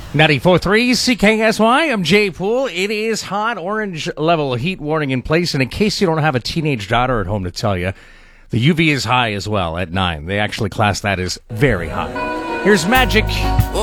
94.3 CKSY. I'm Jay Poole. It is hot. Orange level heat warning in place. And in case you don't have a teenage daughter at home to tell you, the UV is high as well at 9. They actually class that as very high. Here's Magic.